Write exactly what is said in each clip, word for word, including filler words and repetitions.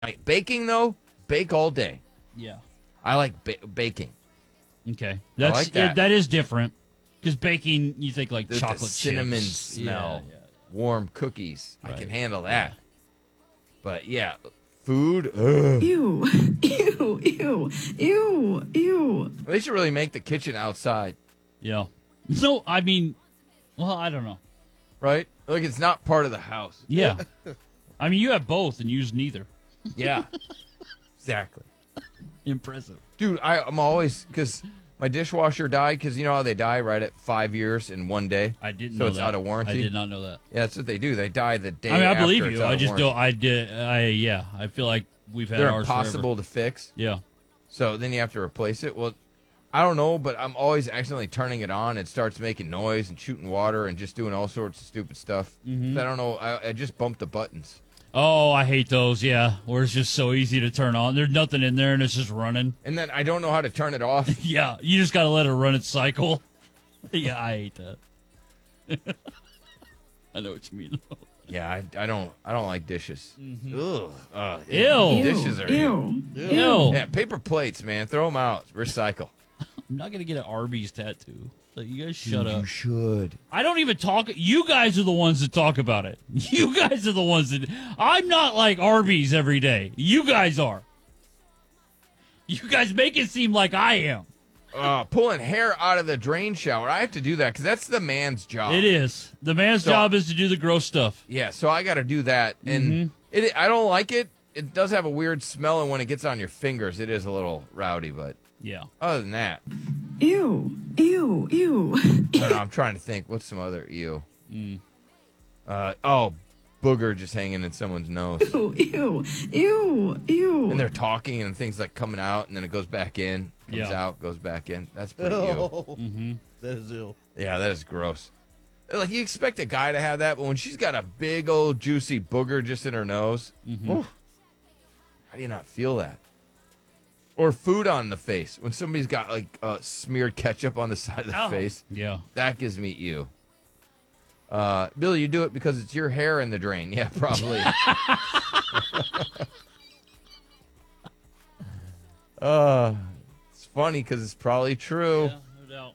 Like baking though, bake all day. Yeah. I like ba- baking. Okay. That's like that. yeah, that is different. Because baking, you think like The, chocolate the cinnamon chips. smell, Yeah, yeah. warm cookies. I Right. can handle that. But yeah, food. Ugh. Ew, ew, ew, ew, ew. They should really make the kitchen outside, Yeah. So, I mean, well, I don't know. right? Like it's not part of the house. Yeah. I mean, you have both and use neither. Yeah, exactly. Impressive. Dude, I, I'm always because my dishwasher died because you know how they die right at five years in one day. I didn't So know it's that. out of warranty? I did not know that. Yeah, that's what they do. They die the day. I mean, I after believe it's you. out I of just warranty. don't. I did. I yeah. I feel like we've had They're ours impossible forever. to fix. Yeah. So then you have to replace it. Well, I don't know, but I'm always accidentally turning it on. It starts making noise and shooting water and just doing all sorts of stupid stuff. Mm-hmm. I don't know. I, I just bumped the buttons. Oh, I hate those. Yeah, where it's just so easy to turn on. There's nothing in there and it's just running. And then I don't know how to turn it off. Yeah, you just gotta let it run its cycle. Yeah, I hate that. I know what you mean. Yeah, I, I don't I don't like dishes. Ugh. Uh, Ew. Dishes are Ew. Ew. Yeah, paper plates, man. Throw them out. Recycle. I'm not gonna get an Arby's tattoo. Like, you guys shut Dude, up. You should. I don't even talk. You guys are the ones that talk about it. You guys are the ones that. I'm not like Arby's every day. You guys are. You guys make it seem like I am. Uh, pulling hair out of the drain shower. I have to do that because that's the man's job. It is. The man's So- job is to do the gross stuff. Yeah, so I got to do that, and Mm-hmm. it. I don't like it. It does have a weird smell, and when it gets on your fingers, it is a little rowdy. But Yeah. other than that, Ew, ew, ew. I don't know, I'm trying to think. What's some other ew? Mm. Uh, oh, booger just hanging in someone's nose, Ew, ew, ew, ew. and they're talking, and things like coming out, and then it goes back in, comes Yeah. out, goes back in. That's pretty ew. Mm-hmm. That is ill. Yeah, that is gross. Like you expect a guy to have that, but when she's got a big old juicy booger just in her nose, Mm-hmm. oof, how do you not feel that? Or food on the face when somebody's got like uh, smeared ketchup on the side of the Oh. face, Yeah. that gives me ew. Uh, Billy, you do it because it's your hair in the drain. Yeah, probably. uh, it's funny because it's probably true. Yeah, no doubt.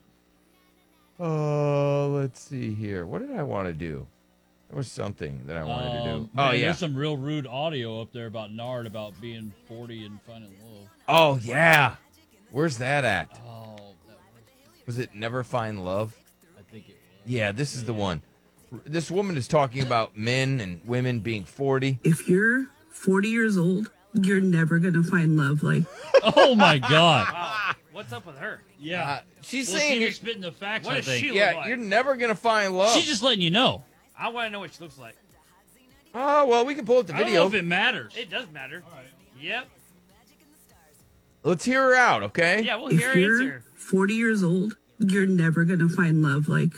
Oh, let's see here. What did I want to do? There was something that I wanted to do. Um, Oh, man, yeah. There's some real rude audio up there about Nard about being forty and finding love. Oh, yeah. Where's that at? Oh, that was, Was it Never Find Love? I think it was. Yeah, this is the one. This woman is talking about men and women being forty. If you're forty years old, you're never going to find love like Oh my God. Wow. What's up with her? Yeah. Uh, she's well, saying, she's you're, just spitting the facts. What I does think. she- yeah, look like? you're never going to find love. She's just letting you know. I want to know what she looks like. Oh, well, we can pull up the I don't video. know if it matters. It does matter. Yep. Let's hear her out, okay? Yeah, we'll if hear her you're answer. forty years old, you're never going to find love like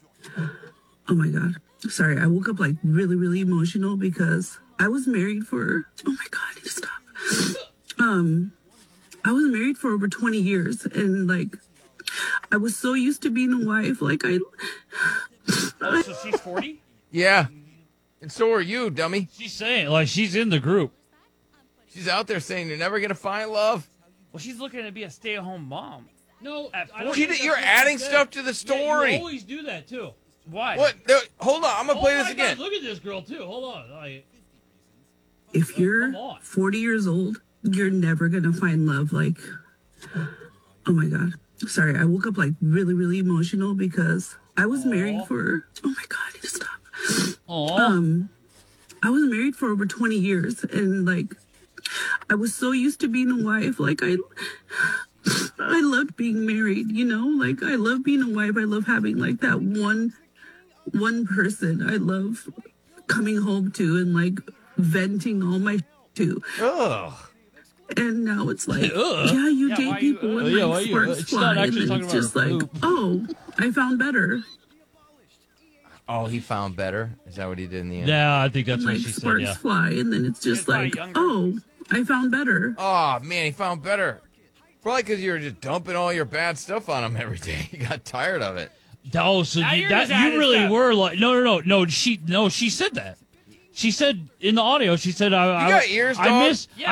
oh my God. Sorry, I woke up like really, really emotional because I was married for oh my God, I need to stop. Um, I was married for over twenty years and like I was so used to being a wife, like I Oh, so she's forty? Yeah. And so are you, dummy. She's saying, like, she's in the group. She's out there saying you're never going to find love. Well, she's looking to be a stay-at-home mom. No, At I don't She think did- that's you're what she adding said. stuff to the story. Yeah, you always do that, too. Why? What? There- hold on. I'm going to play oh this my again. God, look at this girl, too. Hold on. Like, if you're Come on. forty years old, you're never going to find love like oh my God. Sorry, I woke up like really, really emotional because I was married for oh my God, I need to stop. aw. Um, I was married for over twenty years and like I was so used to being a wife. Like I I loved being married, you know? Like I love being a wife. I love having like that one one person I love coming home to and like venting all my to. Ugh. And now it's like, Ugh. yeah, you Yeah, date why you- people uh, and yeah, why like you- uh, sparks it's fly, not and actually then talking it's about just her like, poop. oh, I found better. Oh, he found better? Is that what he did in the end? Yeah, I think that's Like what she said, sparks yeah. fly, and then it's just Just probably like, younger. oh, I found better. Oh, man, he found better. Probably because you were just dumping all your bad stuff on him every day. You got tired of it. Oh, so Now you, you're that, just you adding really stuff. were like, no, no, no, no, she, no, she said that. She said in the audio, she said, I, You I, got ears, I dog? miss, Yeah,